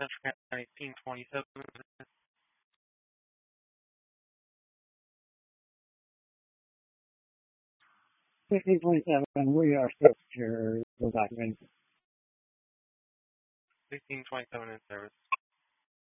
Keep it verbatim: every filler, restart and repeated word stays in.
Central County Team twenty-seven. fifteen twenty-seven, we are supposed to share those documents. sixteen twenty-seven in service.